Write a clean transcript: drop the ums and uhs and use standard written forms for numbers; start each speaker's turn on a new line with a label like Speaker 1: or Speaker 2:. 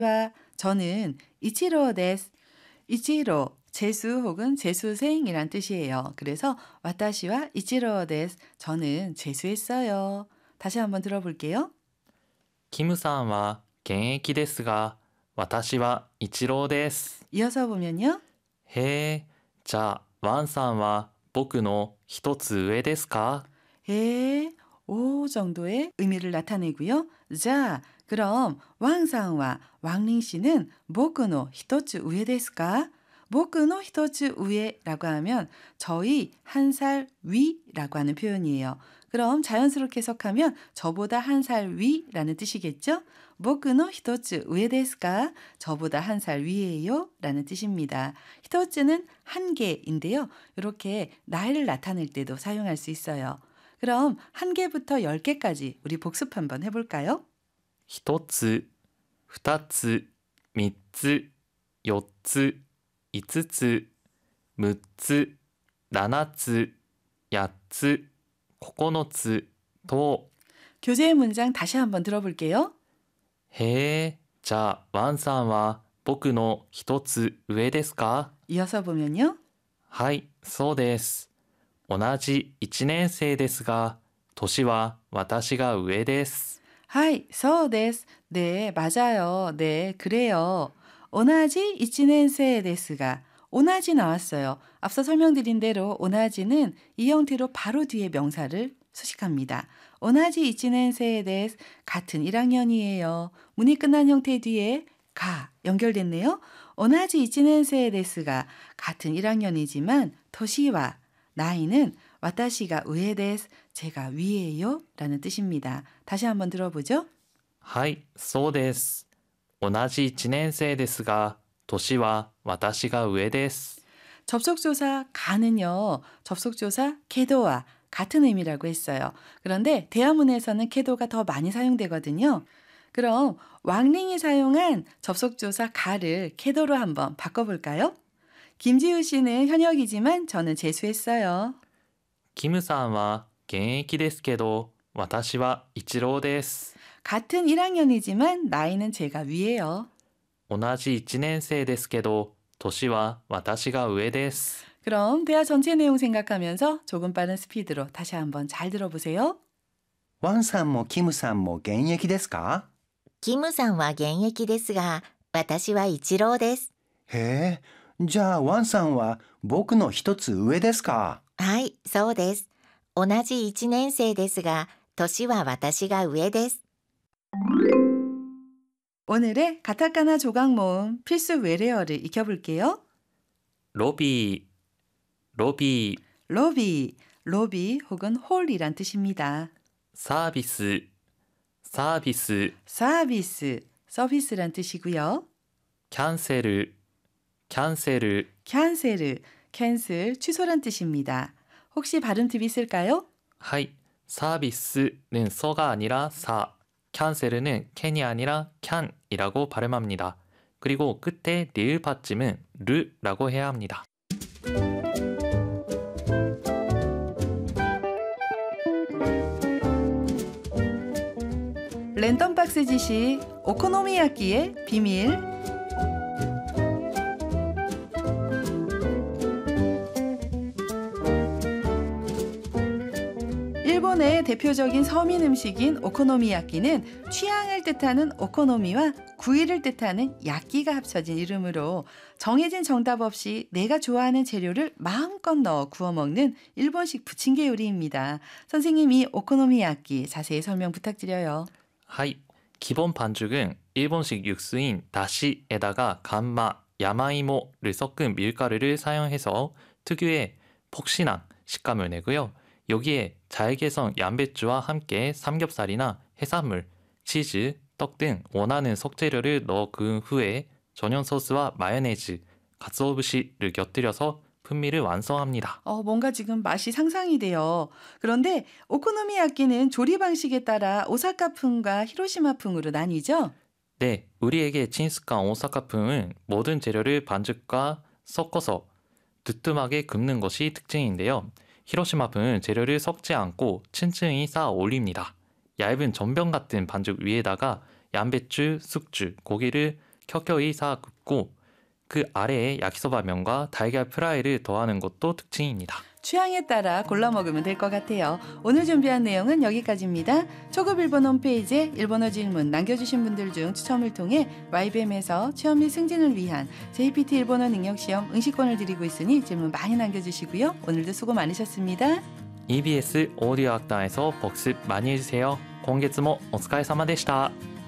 Speaker 1: 와 저는 이치로 데스. 이치로 재수 혹은 재수생이란 뜻이에요. 그래서 와타시와 이치로 데스. 저는 재수했어요. 다시 한번 들어볼게요.
Speaker 2: キムさんは現役ですが、私は一郎です。
Speaker 1: 이어서 보면요.
Speaker 2: へえ、じゃあワンさんは僕の一つ上ですか？
Speaker 1: 에, 오 정도의 의미를 나타내고요. 자, 그럼 왕상와 왕링 씨는 보크노 히토츠 우에 데스까? 보크노 히토츠 우에라고 하면 저희 한 살 위라고 하는 표현이에요. 그럼 자연스럽게 해석하면 저보다 한 살 위라는 뜻이겠죠? 보크노 히토츠 우에 데스까? 저보다 한 살 위에요 라는 뜻입니다. 히토츠는 한 개인데요. 이렇게 나이를 나타낼 때도 사용할 수 있어요. 그럼 한 개부터 10개까지 우리 복습 한번 해볼까요?
Speaker 2: 一つ、二つ、三つ、四つ、五つ、六つ、七つ、八つ、九つと、
Speaker 1: 교재의 문장 다시 한번 들어볼게요.
Speaker 2: へえ、じゃあワンさんは僕の一つ上ですか？
Speaker 1: 이어서 보면요.
Speaker 2: はい、そうです。同じ1年生ですが、年は私が上です。
Speaker 1: 하이, 서です. 네, 맞아요. 네, 그래요. 오나지 이치넨세 데스가 오나지 나왔어요. 앞서 설명드린 대로 오나지는 이 형태로 바로 뒤에 명사를 수식합니다. 오나지 이치넨세 데스 같은 1학년이에요. 문이 끝난 형태 뒤에 가 연결됐네요. 오나지 이치넨세 데스가 같은 1학년이지만 도시와 나이는 와타시가 우에 데스 제가 위에요 라는 뜻입니다. 다시 한번 들어보죠.
Speaker 2: はい、そうです。同じ1年生ですが、年は私が上です。
Speaker 1: 접속조사 가는요. 접속조사 캐도와 같은 의미라고 했어요. 그런데 대화문에서는 캐도가 더 많이 사용되거든요. 그럼 왕링이 사용한 접속조사 가를 캐도로 한번 바꿔볼까요? 김지우 씨는 현역이지만 저는 재수했어요.
Speaker 2: キムさんは現役ですけど、私は一郎です。
Speaker 1: 같은 1학년이지만 나이는 제가 위에요.
Speaker 2: 同じ1年生ですけど、年は私が上です。
Speaker 1: 그럼 대화 전체 내용 생각하면서 조금 빠른 스피드로 다시 한번 잘 들어보세요.
Speaker 3: ワンさんもキムさんも現役ですか？
Speaker 4: キムさんは現役ですが、私は一郎です。
Speaker 3: へえ、じゃあワンさんは僕の一つ上ですか？
Speaker 4: はい、そうです。同じ1年生ですが、年は私が上です。
Speaker 1: 오늘의 가타카나 조각 모음 필수 외래어를 익혀볼게요.
Speaker 2: ロビー、ロビー、
Speaker 1: 로비, 로비 혹은 홀이란 뜻입니다.
Speaker 2: サービス、サービス、
Speaker 1: 서비스, 서비스란 뜻이고요.
Speaker 2: キャンセル、キャンセル、
Speaker 1: 캔슬, 캔슬, 취소란 뜻입니다. 혹시 발음 팁 있을까요?
Speaker 2: はい、サービ스는 서가 아니라 사, 캔슬은 캔이 아니라 캔이라고 발음합니다. 그리고 끝에 리을 받침은 르라고 해야 합니다.
Speaker 1: 랜덤박스 지식, 오코노미야끼의 비밀. 일본의 대표적인 서민 음식인 오코노미야끼는 취향을 뜻하는 오코노미와 구이를 뜻하는 야끼가 합쳐진 이름으로 정해진 정답 없이 내가 좋아하는 재료를 마음껏 넣어 구워 먹는 일본식 부침개 요리입니다. 선생님이 오코노미야끼 자세히 설명 부탁드려요.
Speaker 2: はい、基本반죽은 일본식 육수인 다시에다가 간마, 야마이모를 섞은 밀가루를 사용해서 특유의 폭신한 식감을 내고요. 여기에 잘게 썬 양배추와 함께 삼겹살이나 해산물, 치즈, 떡 등 원하는 속재료를 넣어 그은 후에 전용 소스와 마요네즈, 가츠오부시를 곁들여서 풍미를 완성합니다.
Speaker 1: 뭔가 지금 맛이 상상이 돼요. 그런데 오코노미야끼는 조리 방식에 따라 오사카풍과 히로시마풍으로 나뉘죠?
Speaker 2: 네, 우리에게 친숙한 오사카풍은 모든 재료를 반죽과 섞어서 두툼하게 굽는 것이 특징인데요. 히로시마풍은 재료를 섞지 않고 층층이 쌓아 올립니다. 얇은 전병 같은 반죽 위에다가 양배추, 숙주, 고기를 켜켜이 사 굽고 그 아래에 야키소바면과 달걀 프라이를 더하는 것도 특징입니다.
Speaker 1: 취향에 따라 골라 먹으면 될 것 같아요. 오늘 준비한 내용은 여기까지입니다. 초급 일본 홈페이지에 일본어 질문 남겨주신 분들 중 추첨을 통해 YBM에서 취업 및 승진을 위한 JPT 일본어 능력시험 응시권을 드리고 있으니 질문 많이 남겨주시고요. 오늘도 수고 많으셨습니다.
Speaker 2: EBS 오디오 학당에서 복습 많이 해주세요. 今月もお疲れ様でした。